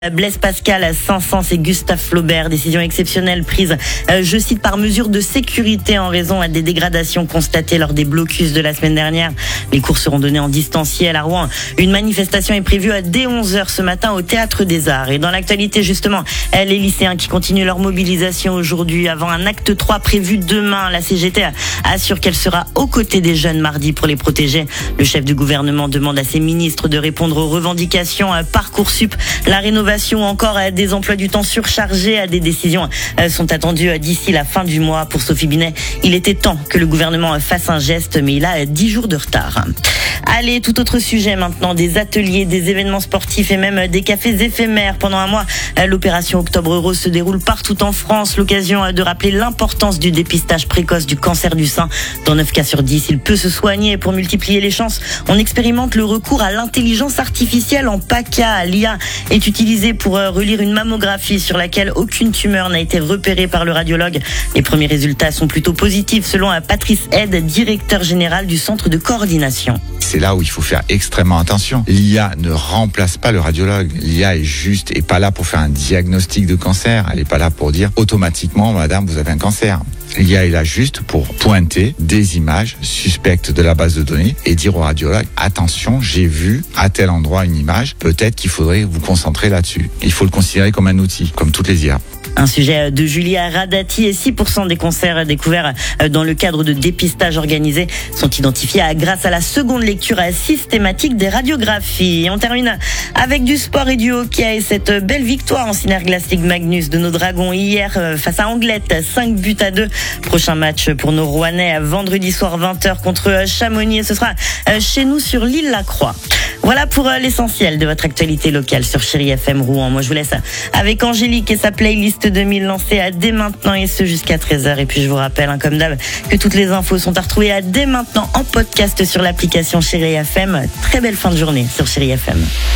Blaise Pascal à Saint-Saëns et Gustave Flaubert, décision exceptionnelle prise, je cite, par mesure de sécurité en raison des dégradations constatées lors des blocus de la semaine dernière. Les cours seront donnés en distanciel à Rouen. Une manifestation est prévue dès 11h ce matin au Théâtre des Arts. Et dans l'actualité, justement, les lycéens qui continuent leur mobilisation aujourd'hui avant un acte 3 prévu demain. La CGT assure qu'elle sera aux côtés des jeunes mardi pour les protéger. Le chef du gouvernement demande à ses ministres de répondre aux revendications Parcoursup, la rénovation ou encore des emplois du temps surchargés. Des décisions sont attendues d'ici la fin du mois. Pour Sophie Binet, il était temps que le gouvernement fasse un geste, mais il a 10 jours de retard. Allez, tout autre sujet maintenant, des ateliers, des événements sportifs et même des cafés éphémères. Pendant un mois, l'opération Octobre Rose se déroule partout en France. L'occasion de rappeler l'importance du dépistage précoce du cancer du sein. Dans 9 cas sur 10, il peut se soigner. Pour multiplier les chances, on expérimente le recours à l'intelligence artificielle en PACA. L'IA est utilisée pour relire une mammographie sur laquelle aucune tumeur n'a été repérée par le radiologue. Les premiers résultats sont plutôt positifs selon Patrice Hed, directeur général du centre de coordination. C'est là où il faut faire extrêmement attention. L'IA ne remplace pas le radiologue. L'IA est pas là pour faire un diagnostic de cancer. Elle est pas là pour dire automatiquement, madame, vous avez un cancer. L'IA est là juste pour pointer des images suspectes de la base de données et dire au radiologue, attention, j'ai vu à tel endroit une image, peut-être qu'il faudrait vous concentrer là-dessus. Il faut le considérer comme un outil, comme toutes les IA. Un sujet de Julia Radati, et 6% des cancers découverts dans le cadre de dépistage organisé sont identifiés grâce à la seconde lecture systématique des radiographies. Et on termine avec du sport et du hockey et cette belle victoire en Synerglace Ligue Magnus de nos Dragons hier face à Anglette, 5-2. Prochain match pour nos Rouennais vendredi soir 20h contre Chamonix, et ce sera chez nous sur l'île La Croix. Voilà pour l'essentiel de votre actualité locale sur Chérie FM Rouen. Moi je vous laisse avec Angélique et sa playlist 2000 lancée dès maintenant, et ce jusqu'à 13h. Et puis je vous rappelle, comme d'hab, que toutes les infos sont à retrouver dès maintenant en podcast sur l'application Chérie FM. Très belle fin de journée sur Chérie FM.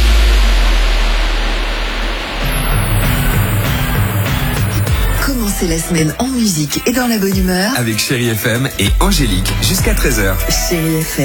Commencez la semaine en musique et dans la bonne humeur avec Chérie FM et Angélique jusqu'à 13h. Chérie FM.